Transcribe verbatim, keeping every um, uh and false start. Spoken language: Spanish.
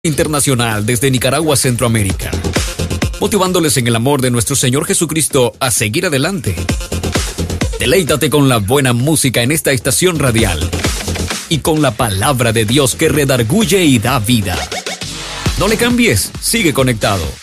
Internacional desde Nicaragua, Centroamérica, motivándoles en el amor de nuestro Señor Jesucristo a seguir adelante. Deleítate con la buena música en esta estación radial y con la palabra de Dios que redarguye y da vida. No le cambies, sigue conectado.